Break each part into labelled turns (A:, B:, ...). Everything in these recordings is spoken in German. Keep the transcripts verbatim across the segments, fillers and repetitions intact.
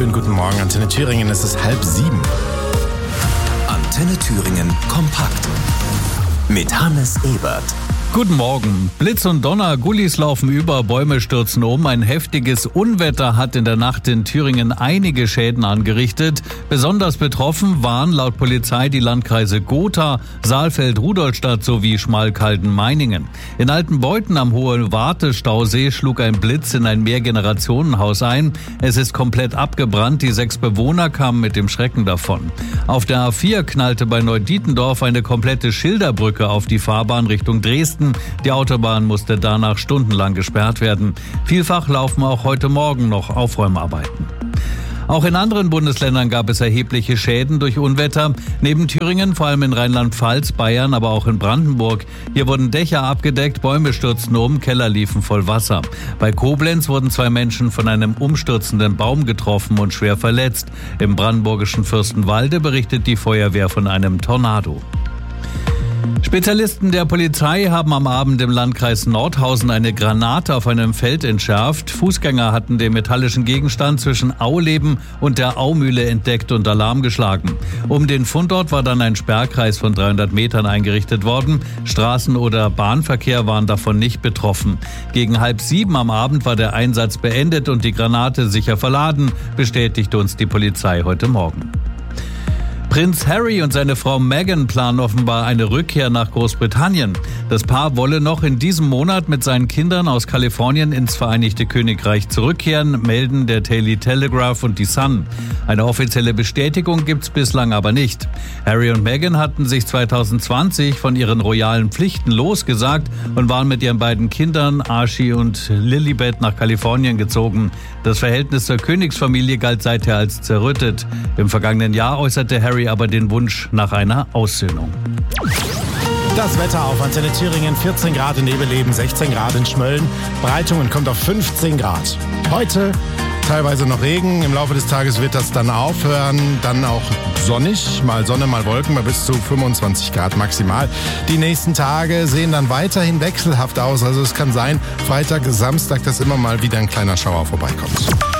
A: Schönen guten Morgen, Antenne Thüringen, es ist halb sieben.
B: Antenne Thüringen kompakt mit Hannes Ebert.
C: Guten Morgen. Blitz und Donner, Gullis laufen über, Bäume stürzen um. Ein heftiges Unwetter hat in der Nacht in Thüringen einige Schäden angerichtet. Besonders betroffen waren laut Polizei die Landkreise Gotha, Saalfeld, Rudolstadt sowie Schmalkalden-Meiningen. In Altenbeuthen am Hohe-Warte-Stausee schlug ein Blitz in ein Mehrgenerationenhaus ein. Es ist komplett abgebrannt. Die sechs Bewohner kamen mit dem Schrecken davon. Auf der A vier knallte bei Neudietendorf eine komplette Schilderbrücke auf die Fahrbahn Richtung Dresden. Die Autobahn musste danach stundenlang gesperrt werden. Vielfach laufen auch heute Morgen noch Aufräumarbeiten. Auch in anderen Bundesländern gab es erhebliche Schäden durch Unwetter. Neben Thüringen, vor allem in Rheinland-Pfalz, Bayern, aber auch in Brandenburg. Hier wurden Dächer abgedeckt, Bäume stürzten um, Keller liefen voll Wasser. Bei Koblenz wurden zwei Menschen von einem umstürzenden Baum getroffen und schwer verletzt. Im brandenburgischen Fürstenwalde berichtet die Feuerwehr von einem Tornado. Spezialisten der Polizei haben am Abend im Landkreis Nordhausen eine Granate auf einem Feld entschärft. Fußgänger hatten den metallischen Gegenstand zwischen Auleben und der Aumühle entdeckt und Alarm geschlagen. Um den Fundort war dann ein Sperrkreis von dreihundert Metern eingerichtet worden. Straßen- oder Bahnverkehr waren davon nicht betroffen. Gegen halb sieben am Abend war der Einsatz beendet und die Granate sicher verladen, bestätigte uns die Polizei heute Morgen. Prinz Harry und seine Frau Meghan planen offenbar eine Rückkehr nach Großbritannien. Das Paar wolle noch in diesem Monat mit seinen Kindern aus Kalifornien ins Vereinigte Königreich zurückkehren, melden der Daily Telegraph und die Sun. Eine offizielle Bestätigung gibt's bislang aber nicht. Harry und Meghan hatten sich zwanzig zwanzig von ihren royalen Pflichten losgesagt und waren mit ihren beiden Kindern Archie und Lilibet nach Kalifornien gezogen. Das Verhältnis zur Königsfamilie galt seither als zerrüttet. Im vergangenen Jahr äußerte Harry aber den Wunsch nach einer Aussöhnung.
A: Das Wetter auf Antenne Thüringen, vierzehn Grad in Nebeleben, sechzehn Grad in Schmölln. Breitungen kommt auf fünfzehn Grad. Heute teilweise noch Regen, im Laufe des Tages wird das dann aufhören, dann auch sonnig, mal Sonne, mal Wolken, bei bis zu fünfundzwanzig Grad maximal. Die nächsten Tage sehen dann weiterhin wechselhaft aus, also es kann sein, Freitag, Samstag, dass immer mal wieder ein kleiner Schauer vorbeikommt.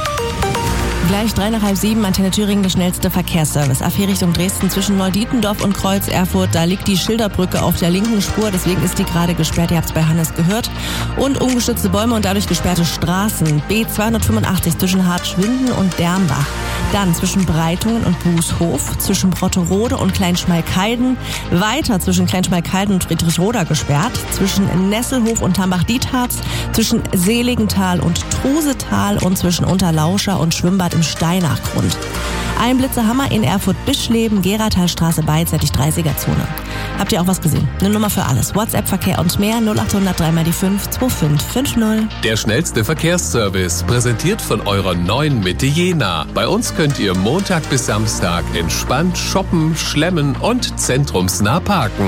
D: Gleich drei nach halb sieben, Antenne Thüringen, der schnellste Verkehrsservice. A vier Richtung Dresden zwischen Neudietendorf und Kreuz Erfurt. Da liegt die Schilderbrücke auf der linken Spur, deswegen ist die gerade gesperrt. Ihr habt es bei Hannes gehört. Und umgestützte Bäume und dadurch gesperrte Straßen. B zweihundertfünfundachtzig zwischen Hartschwinden und Dermbach. Dann zwischen Breitungen und Bußhof, zwischen Brotterode und Kleinschmalkalden. Weiter zwischen Kleinschmalkalden und Friedrichroda gesperrt. Zwischen Nesselhof und Tambach-Dietharz. Zwischen Seligenthal und Trusetal und zwischen Unterlauscher und Schwimmbad im Steinachgrund. Ein Blitzerhammer in Erfurt-Bischleben, Geratalstraße beidseitig dreißiger-Zone. Habt ihr auch was gesehen? Eine Nummer für alles. WhatsApp-Verkehr und mehr null acht null null drei mal die fünf zwei fünf fünf null.
E: Der schnellste Verkehrsservice, präsentiert von eurer neuen Mitte Jena. Bei uns könnt ihr Montag bis Samstag entspannt shoppen, schlemmen und zentrumsnah parken.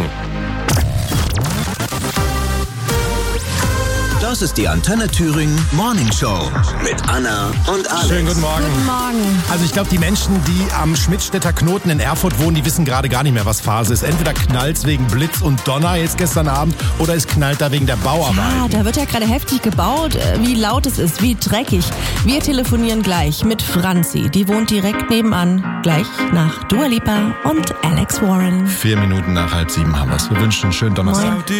B: Das ist die Antenne Thüringen Morning Show mit Anna und Alex.
A: Schönen guten Morgen.
D: Guten Morgen.
A: Also ich glaube, die Menschen, die am Schmidtstädter Knoten in Erfurt wohnen, die wissen gerade gar nicht mehr, was Phase ist. Entweder knallt es wegen Blitz und Donner jetzt gestern Abend oder es knallt da wegen der Bauarbeit.
D: Ja, da wird ja gerade heftig gebaut. Wie laut es ist, wie dreckig. Wir telefonieren gleich mit Franzi. Die wohnt direkt nebenan. Gleich nach Dua Lipa und Alex Warren.
A: Vier Minuten nach halb sieben haben wir es. Wir wünschen einen schönen Donnerstag.
D: Moin.